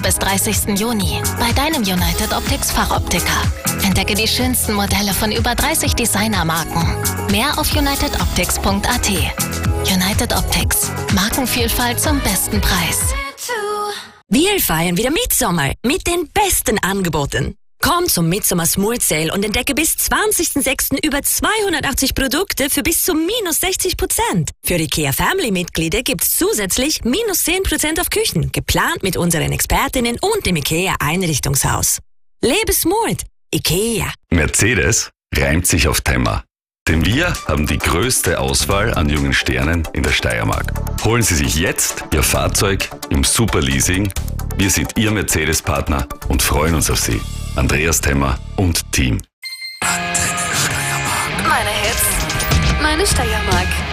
bis 30. Juni bei deinem United Optics Fachoptiker. Entdecke die schönsten Modelle von über 30 Designermarken. Mehr auf unitedoptics.at. United Optics. Markenvielfalt zum besten Preis. Wir feiern wieder Mitsommer mit den besten Angeboten. Komm zum Midsommer Smooth Sale und entdecke bis 20.06. über 280 Produkte für bis zu minus 60%. Für IKEA Family-Mitglieder gibt's zusätzlich minus 10% auf Küchen, geplant mit unseren Expertinnen und dem IKEA Einrichtungshaus. Lebe smooth. IKEA. Mercedes reimt sich auf Temma. Denn wir haben die größte Auswahl an jungen Sternen in der Steiermark. Holen Sie sich jetzt Ihr Fahrzeug im Superleasing. Wir sind Ihr Mercedes-Partner und freuen uns auf Sie. Andreas Temma und Team. Antenne Steiermark. Meine Hits, meine Steiermark.